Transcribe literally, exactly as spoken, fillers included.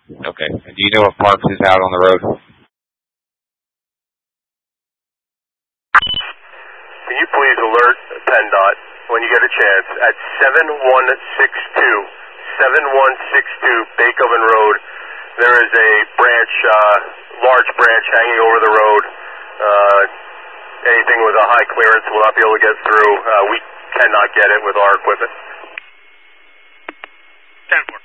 Okay. And do you know if Parks is out on the road? Can you please alert PennDOT when you get a chance at seven one six two, seven one six two Beethoven Road. There is a branch, uh, large branch hanging over the road. Uh, anything with a high clearance will not be able to get through. Uh, we cannot get it with our equipment. ten four.